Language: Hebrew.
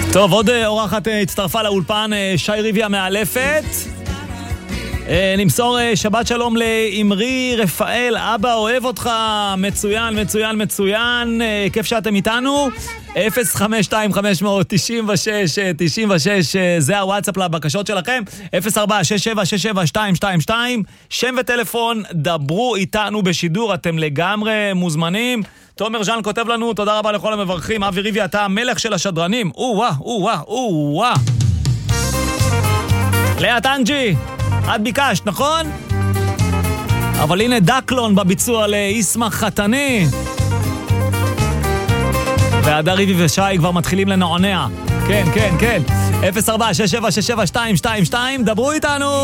טוב, עוד אורחת הצטרפה לאולפן, שי ריבי המאלפת. נמסור שבת שלום לאמרי רפאל, אבא אוהב אותך, מצוין, מצוין, מצוין, כיף שאתם איתנו. 052-596-96, זה הוואטסאפ לבקשות שלכם. 04-6767-222, שם וטלפון, דברו איתנו בשידור, אתם לגמרי מוזמנים. תומר ז'אן כותב לנו, תודה רבה לכל המברכים, אבי ריבי אתה המלך של השדרנים. או-וואה. לאה טנג'י, את ביקשת, נכון? אבל הנה דקלון בביצוע לאיסמח חתני. והדר ריבי ושי כבר מתחילים לנעונע. כן. 04-6767-222, דברו איתנו.